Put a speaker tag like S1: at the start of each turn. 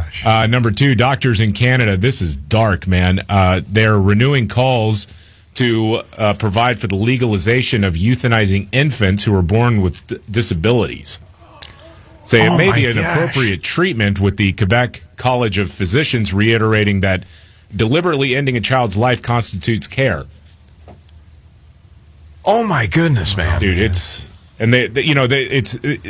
S1: gosh.
S2: Number 2, doctors in Canada. This is dark, man. They're renewing calls to provide for the legalization of euthanizing infants who are born with disabilities. Say it may be an appropriate treatment, with the Quebec College of Physicians reiterating that deliberately ending a child's life constitutes care.
S1: Oh my goodness, man!
S2: Dude, it's and